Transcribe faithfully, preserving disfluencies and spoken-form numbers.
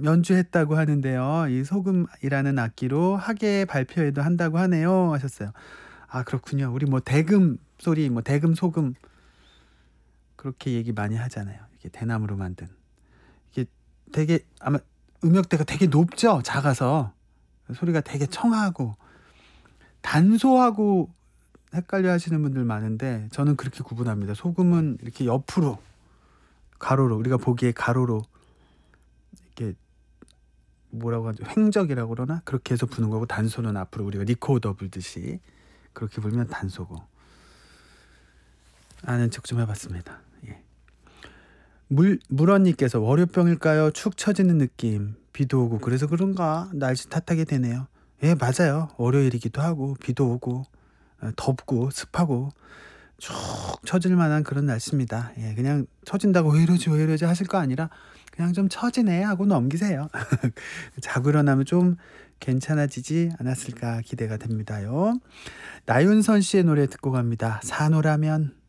연주했다고 하는데요. 이 소금이라는 악기로 학예 발표회도 한다고 하네요 하셨어요. 아 그렇군요. 우리 뭐 대금 소리 뭐 대금 소금 그렇게 얘기 많이 하잖아요. 이게 대나무로 만든. 이게 되게 아마 음역대가 되게 높죠 작아서. 소리가 되게 청하고 단소하고 헷갈려 하시는 분들 많은데 저는 그렇게 구분합니다. 소금은 이렇게 옆으로 가로로 우리가 보기에 가로로 이렇게 뭐라고 하죠? 횡적이라고 그러나? 그렇게 해서 부는 거고 단소는 앞으로 우리가 리코더 불듯이 그렇게 불면 단소고. 아는 척 좀 해봤습니다. 예. 물 물언니께서 월요병일까요? 축 처지는 느낌. 비도 오고 그래서 그런가 날씨 탓하게 되네요. 예 맞아요. 월요일이기도 하고 비도 오고 어, 덥고 습하고 쭉 처질 만한 그런 날씨입니다. 예 그냥 처진다고 왜 이러지 왜 이러지 하실 거 아니라 그냥 좀 처지네 하고 넘기세요. 자고 일어나면 좀 괜찮아지지 않았을까 기대가 됩니다요. 나윤선 씨의 노래 듣고 갑니다. 산호라면.